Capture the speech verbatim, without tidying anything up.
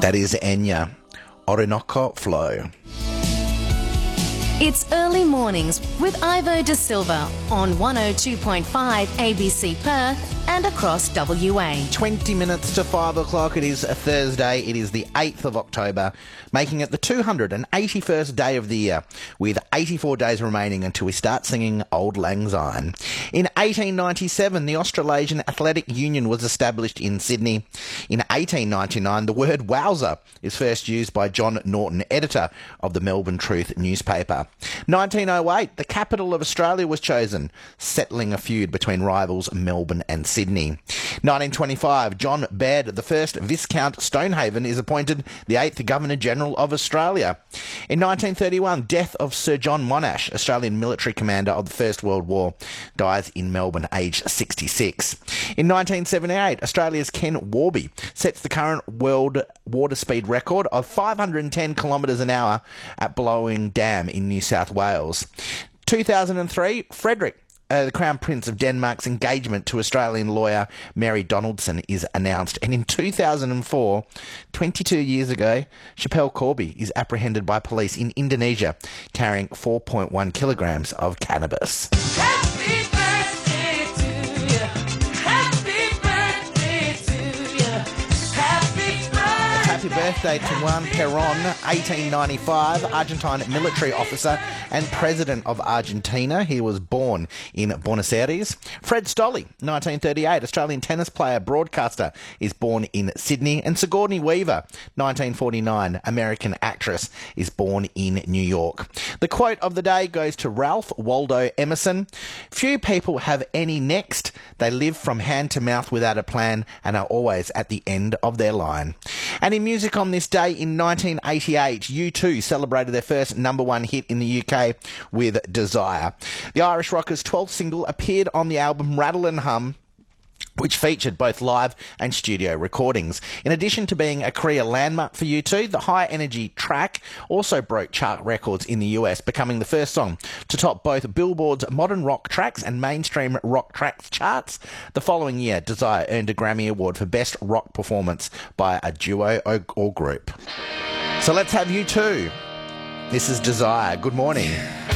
That is Enya, Orinoco Flow. It's early mornings with Ivo De Silva on one oh two point five A B C Perth and across W A. twenty minutes to five o'clock. It is a Thursday. It is the eighth of October, making it the two hundred eighty-first day of the year, with eighty-four days remaining until we start singing Auld Lang Syne. In eighteen ninety-seven, the Australasian Athletic Union was established in Sydney. In eighteen ninety-nine, the word wowser is first used by John Norton, editor of the Melbourne Truth newspaper. nineteen oh eight, the capital of Australia was chosen, settling a feud between rivals Melbourne and Sydney. nineteen twenty-five, John Baird, the first Viscount Stonehaven, is appointed the eighth Governor-General of Australia. In nineteen thirty-one, death of Sir John Monash, Australian military commander of the First World War, dies in Melbourne, aged sixty-six. In nineteen seventy-eight, Australia's Ken Warby sets the current world water speed record of five hundred ten kilometres an hour at Blowing Dam in New South Wales. two thousand three, Frederick, Uh, the Crown Prince of Denmark's engagement to Australian lawyer Mary Donaldson is announced. And in two thousand four, twenty-two years ago, Schapelle Corby is apprehended by police in Indonesia carrying four point one kilograms of cannabis. Happy birthday to you. Happy birthday to you. Happy birthday. Happy birthday to Juan Perón, eighteen ninety-five, Argentine military officer and president of Argentina. He was born in Buenos Aires. Fred Stolle, nineteen thirty-eight, Australian tennis player, broadcaster, is born in Sydney. And Sigourney Weaver, nineteen forty-nine, American actress, is born in New York. The quote of the day goes to Ralph Waldo Emerson. Few people have any next. They live from hand to mouth without a plan and are always at the end of their line. And in music on this day in nineteen eighty-eight, U two celebrated their first number one hit in the U K with Desire. The Irish rockers' twelfth single appeared on the album Rattle and Hum, which featured both live and studio recordings. In addition to being a career landmark for U two, the high-energy track also broke chart records in the U S, becoming the first song to top both Billboard's Modern Rock Tracks and Mainstream Rock Tracks charts. The following year, Desire earned a Grammy Award for Best Rock Performance by a duo or group. So let's have U two. This is Desire. Good morning.